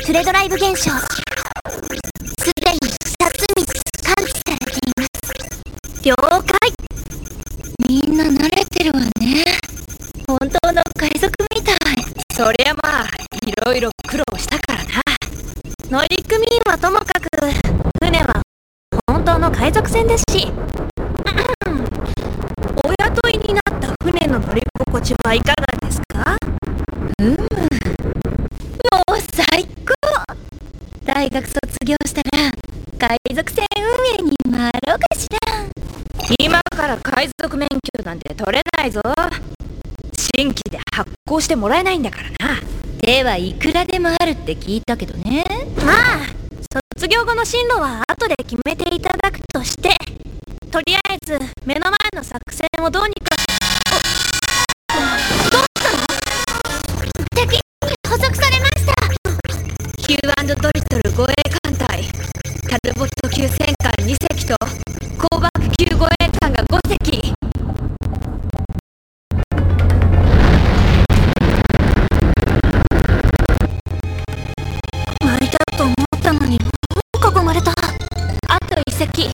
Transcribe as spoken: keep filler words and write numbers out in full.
プレドライブ現象、すでにふたつみっつ感知されています。了解。みんな慣れてるわね。本当の海賊みたい。 そりゃまあいろいろ苦労したからな。 乗組員はともかく、船は本当の海賊船ですし。 お雇いになった船の乗り心地はいかがですか？ うむ、もう最高。大学卒業したら海賊船運営に回ろうかしら。 今から海賊免許なんて取れないぞ。新規で発行してもらえないんだからな。 手はいくらでもあるって聞いたけどね。まあ卒業後の進路は後で決めていただくとして、とりあえず目の前の作戦をどうにか。どうしたの？敵に捕捉されました。 ヒューアンドドリトル護衛艦隊、タルボット級戦艦に隻と工爆級護衛艦がご隻。 無理だと思ったのにもう囲まれた。あと一隻